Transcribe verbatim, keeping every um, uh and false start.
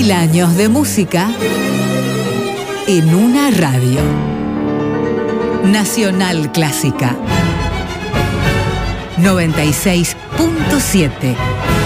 Mil años de música en una radio. Nacional Clásica noventa y seis punto siete.